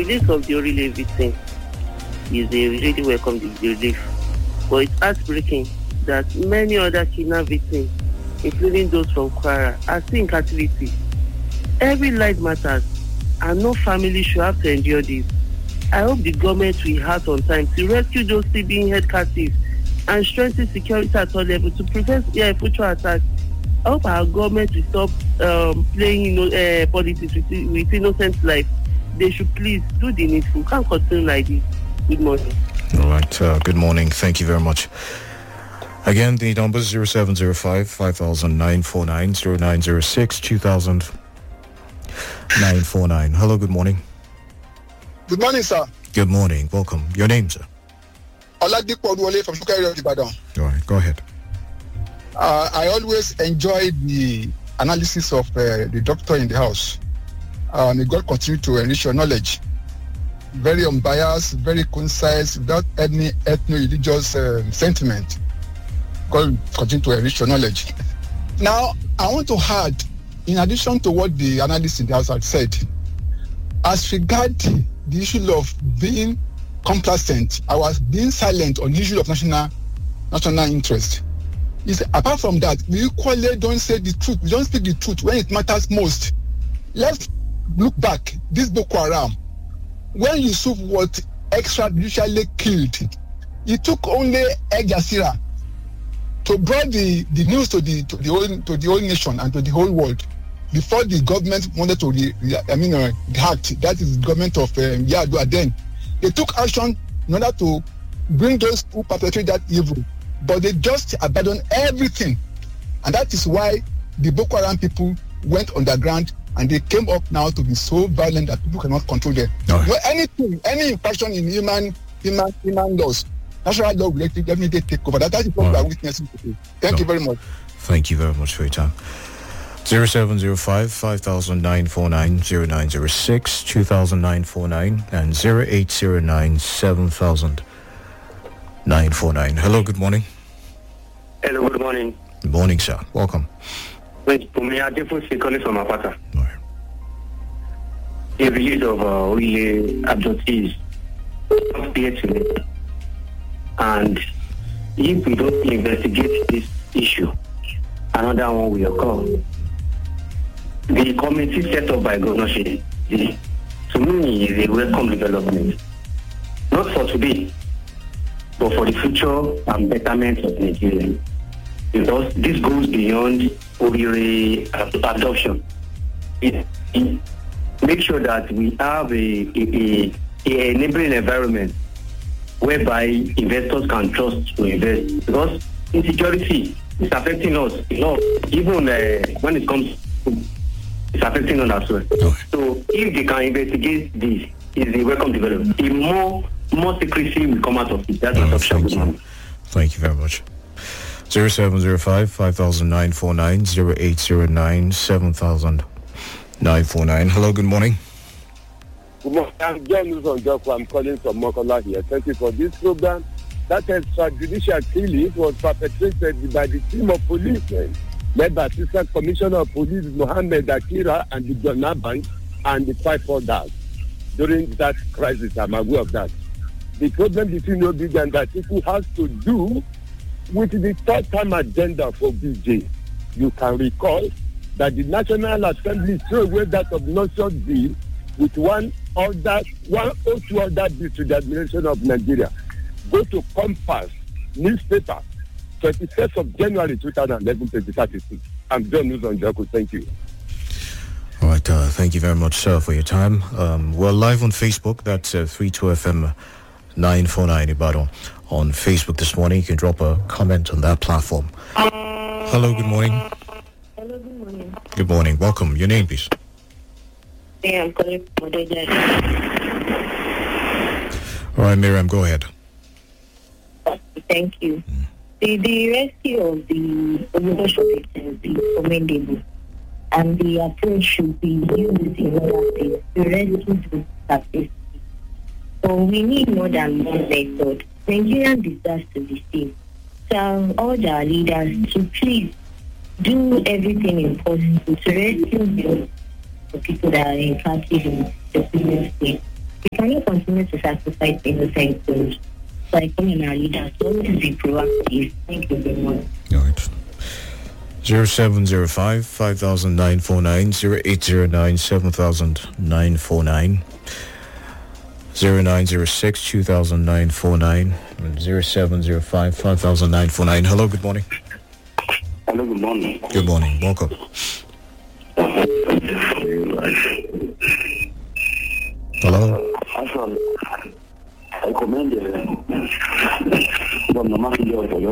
release of the Orile victim is a really welcome relief. But it's heartbreaking that many other kidnapped victims, including those from Kwara, are still in captivity. Every life matters, and no family should have to endure this. I hope the government will act on time to rescue those still being held captive and strengthen security at all levels to prevent future attacks. I hope our government will stop playing politics with innocent life. They should please do the needful. Can't continue like this. Good morning. All right. Good morning. Thank you very much. Again, the number is 0705 5949 0906 2009. Hello, good morning. Good morning, sir. Good morning. Welcome. Your name, sir? Oladipo Oduwole from Shukari of Ibadan. All right. Go ahead. I always enjoy the analysis of the doctor in the house. May God continue to enrich your knowledge. Very unbiased, very concise, without any ethno-religious sentiment. God continue to enrich your knowledge. Now, I want to add, in addition to what the analyst in the house had said, as regard the issue of being complacent, I was being silent on the issue of national interest. Apart from that, we equally don't say the truth. We don't speak the truth when it matters most. Let's look back. This Boko Haram, when Yusuf was extrajudicially killed, it took only El Jazeera to bring the news to the whole nation and to the whole world before the government wanted to react. That is the government of Yar'Adua then. They took action in order to bring those who perpetrate that evil, but they just abandoned everything, and that is why the Boko Haram people went underground and they came up now to be so violent that people cannot control them. No. Well, any infraction in human laws, natural law will definitely take over. That is what we are witnessing today. Thank you very much. Thank you very much for your time. 0705 5949 0906 200949 and 0809 700949. Hello, good morning. Hello, good morning. Good morning, sir. Welcome. Wait, me are different calling from Apata. All right. The release of Orile abductees appear to me. And if we don't investigate this issue, another one will occur. The committee set up by Governor Sheyi, to me, is a welcome development. Not for today, but for the future and betterment of Nigeria. Because this goes beyond Orile adoption. It make sure that we have a enabling environment whereby investors can trust to invest. Because insecurity is affecting us enough, even when it comes to it's affecting us as well. Okay. So if they can investigate this, is a welcome development. The more secrecy will come out of it. That's my option. Thank you very much. 0705 5949 0809 700949. Hello, good morning. Good morning. I'm John Nuzon Joko. I'm calling from Mokola here. Thank you for this program. That extrajudicial killing was perpetrated by the team of policemen led by Assistant Commissioner of Police Mohammed Akira and the Jonna Bank and the 5 others. During that crisis, I'm aware of that. The problem between Obi and Atiku has to do with the third-term agenda for BJ. You can recall that the National Assembly threw away that obnoxious bill with one or two other bills to the administration of Nigeria. Go to Compass newspaper, 21st of January 2011, 2036. I'm John Nuzon Joko. Thank you. All right. Thank you very much, sir, for your time. We're live on Facebook. That's 32FM 949 Ibadan. On Facebook this morning, you can drop a comment on that platform. Hello, good morning. Hello, good morning. Good morning. Welcome. Your name, please. Yeah, I'm calling from Odeja. All right, Miriam, go ahead. Thank you. The rescue of the Omonosho victims is commendable, and the approach should be used in other states to rescue those statistics. So we need more than one method. Nigeria deserves to be safe. So all our leaders to please do everything impossible to rescue the people that are in captivity in the previous state. We cannot continue to sacrifice innocent souls. So I call on our leaders to always be proactive. Thank you very much. All right. 0705 5949 0809 7949 0906 2949 and 0705 5949. Hello, good morning. Hello, good morning. Good morning. Welcome. Hello. Actually, I commend Governor Makinde for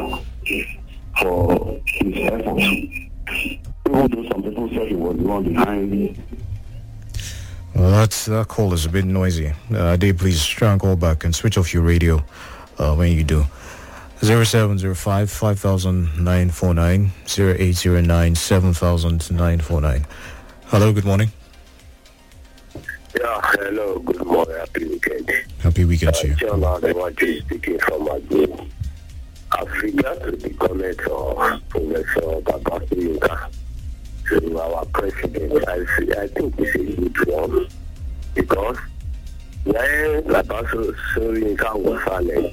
his efforts. Even though some people said he was the one behind. Well, that call is a bit noisy. Dave, please try and call back and switch off your radio when you do. 0705 5949 0809 7949. Hello, good morning. Yeah, hello, good morning, happy weekend. Happy weekend to you. John Adewale speaking from Agbo. As regards to the comment of Professor Babaki Yinka to our president, I think this is a good one. Because when Babaki Yinka was silent,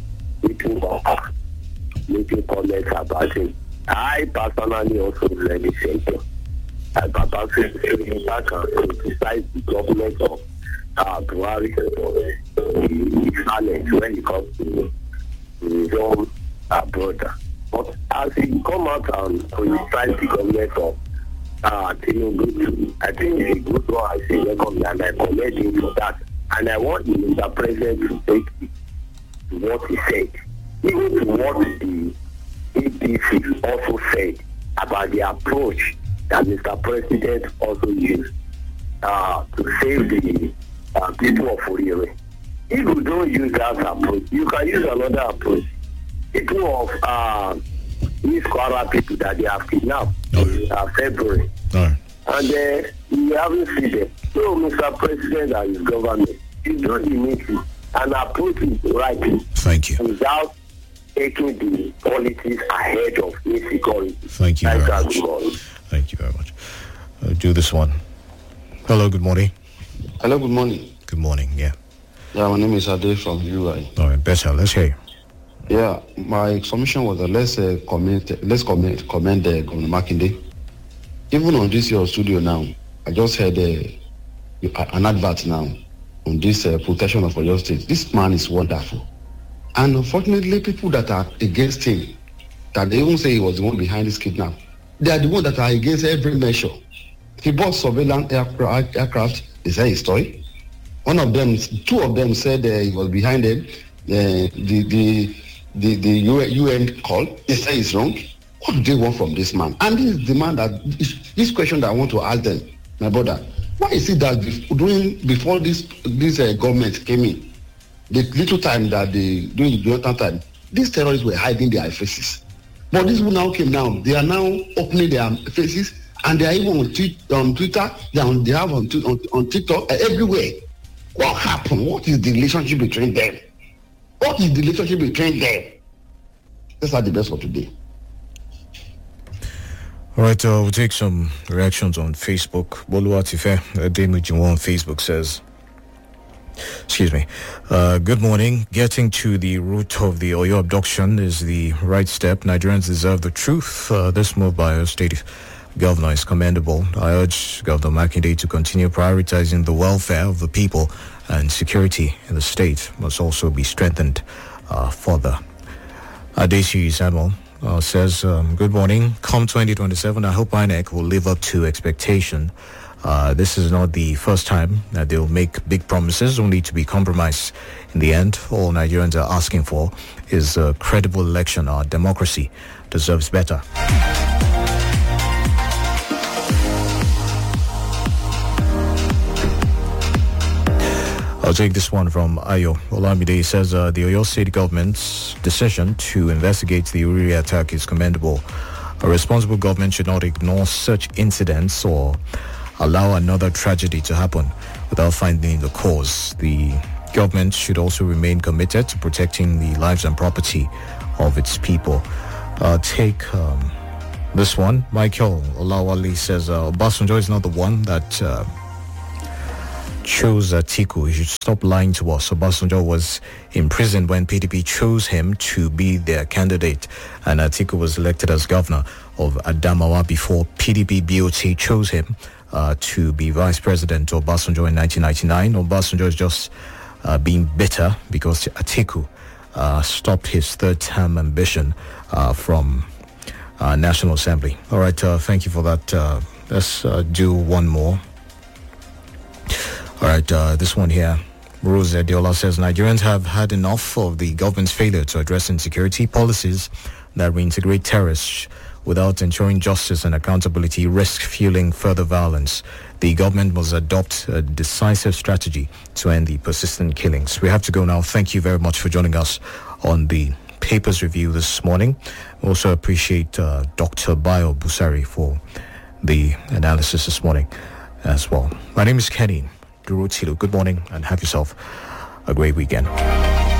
making comments about him, I personally also read the same thing. Babaki Yinka can criticize the government of Buhari for the silence when it comes to his own brother. But as he come out and criticize the government of Tinubu, I think it's a good one. I say welcome and I commend him for that. And I want the president to take to what he said, even to what the APC also said about the approach that Mr. President also used to save the people of Orire. If you don't use that approach, you can use another approach. People of these Kwara people that they have kidnapped in February. And we haven't seen them. So Mr. President and his government, you do the meeting and approach it rightly. Thank you. Without taking the politics ahead of insecurity. Thank you very much. Thank you very much. Do this one. Hello, good morning. Hello, good morning. Good morning, yeah. Yeah, my name is Ade from UI. All right, better. Let's hear you. Yeah, my submission was let's comment Governor Makinde. Even on this your studio now, I just heard an advert now on this protection of Oyo State. This man is wonderful. And unfortunately, people that are against him, that they even say he was the one behind this kidnap, they are the ones that are against every measure. He bought surveillance aircraft, they say his story. Two of them said he was behind it. The UN call, they say he's wrong. What do they want from this man? And this is the man this question that I want to ask them, my brother. Why is it that before this government came in, the little time that during the Jonathan time, these terrorists were hiding their faces. But these people now came down. They are now opening their faces, and they are even on Twitter. They have on TikTok, everywhere. What happened? What is the relationship between them? What is the relationship between them? These are the best for today. All right, we'll take some reactions on Facebook. Boluwatife Demujiwo on Facebook says, good morning. Getting to the root of the Oyo abduction is the right step. Nigerians deserve the truth. This move by our state governor is commendable. I urge Governor Makinde to continue prioritizing the welfare of the people, and security in the state must also be strengthened further. Adeshi Samuel says, good morning. Come 2027, I hope INEC will live up to expectation. This is not the first time that they'll make big promises only to be compromised in the end. All Nigerians are asking for is a credible election. Our democracy deserves better. I'll take this one from Ayo Olamide. Says the Oyo State government's decision to investigate the Uri attack is commendable. A responsible government should not ignore such incidents or allow another tragedy to happen without finding the cause. The government should also remain committed to protecting the lives and property of its people. Take this one. Michael Olawale says Obasanjo is not the one that chose Atiku. He should stop lying to us. Obasanjo was imprisoned when PDP chose him to be their candidate, and Atiku was elected as governor of Adamawa before PDP BOT chose him to be vice president of Obasanjo in 1999. Obasanjo is just being bitter because Atiku stopped his third-term ambition from National Assembly. All right, thank you for that. Let's do one more. All right, this one here. Rose Diola says, Nigerians have had enough of the government's failure to address insecurity. Policies that reintegrate terrorists without ensuring justice and accountability risk fueling further violence. The government must adopt a decisive strategy to end the persistent killings. We have to go now. Thank you very much for joining us on the Papers Review this morning. We also appreciate Dr. Bayo Busari for the analysis this morning as well. My name is Kenny Durotilu. Good morning and have yourself a great weekend.